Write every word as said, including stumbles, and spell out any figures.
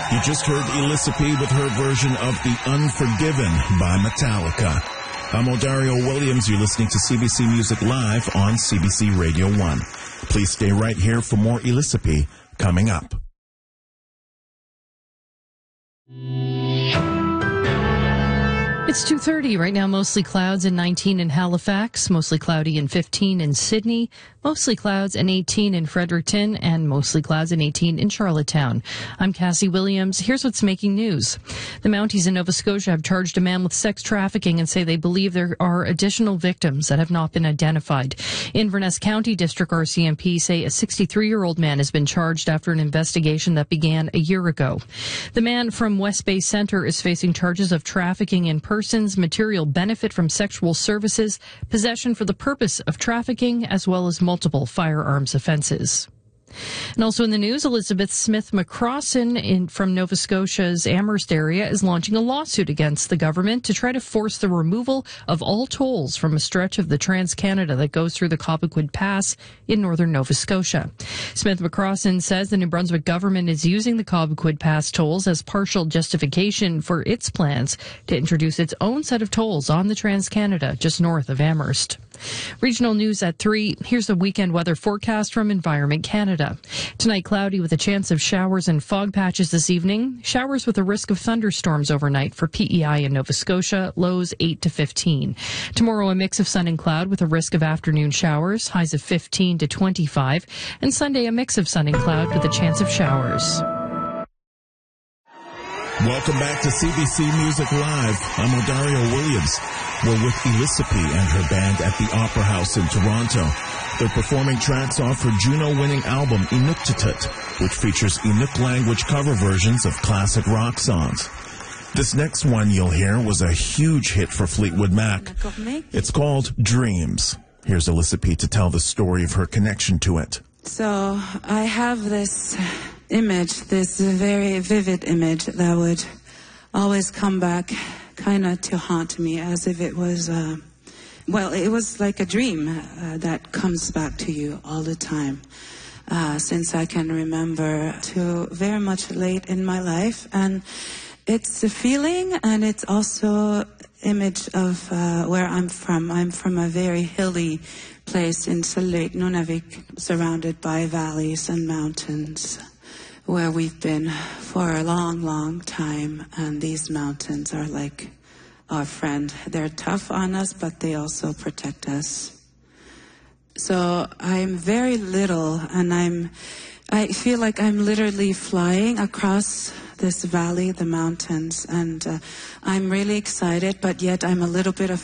You just heard Elissa P with her version of The Unforgiven by Metallica. I'm Odario Williams. You're listening to C B C Music Live on C B C Radio one. Please stay right here for more Elissa P coming up. It's two thirty right now, mostly clouds and nineteen in Halifax, mostly cloudy and fifteen in Sydney, mostly clouds and eighteen in Fredericton, and mostly clouds and eighteen in Charlottetown. I'm Cassie Williams. Here's what's making news. The Mounties in Nova Scotia have charged a man with sex trafficking and say they believe there are additional victims that have not been identified. Inverness County District R C M P say a sixty-three-year-old man has been charged after an investigation that began a year ago. The man from West Bay Centre is facing charges of trafficking in persons, material benefit from sexual services, possession for the purpose of trafficking, as well as multiple firearms offenses. And also in the news, Elizabeth Smith McCrossan in, from Nova Scotia's Amherst area is launching a lawsuit against the government to try to force the removal of all tolls from a stretch of the Trans-Canada that goes through the Cobequid Pass in northern Nova Scotia. Smith McCrossan says the New Brunswick government is using the Cobequid Pass tolls as partial justification for its plans to introduce its own set of tolls on the Trans-Canada just north of Amherst. Regional news at three. Here's the weekend weather forecast from Environment Canada. Tonight, cloudy with a chance of showers and fog patches this evening. Showers with a risk of thunderstorms overnight for P E I in Nova Scotia. Lows eight to fifteen. Tomorrow, a mix of sun and cloud with a risk of afternoon showers. Highs of fifteen to twenty-five. And Sunday, a mix of sun and cloud with a chance of showers. Welcome back to C B C Music Live. I'm Odario Williams. We're with Elissa P and her band at the Opera House in Toronto. They're performing tracks off her Juno-winning album, Inuktitut, which features Inuk language cover versions of classic rock songs. This next one you'll hear was a huge hit for Fleetwood Mac. It's called Dreams. Here's Elissa P to tell the story of her connection to it. So I have this image, this very vivid image that would always come back kind of to haunt me as if it was, uh, well, it was like a dream uh, that comes back to you all the time uh, since I can remember to very much late in my life. And it's a feeling, and it's also image of uh, where I'm from. I'm from a very hilly place in Salt Nunavik, surrounded by valleys and mountains, where we've been for a long, long time, and these mountains are like our friend. They're tough on us, but they also protect us. So I'm very little, and I'm, I feel like I'm literally flying across this valley, the mountains, and uh, I'm really excited, but yet I'm a little bit afraid.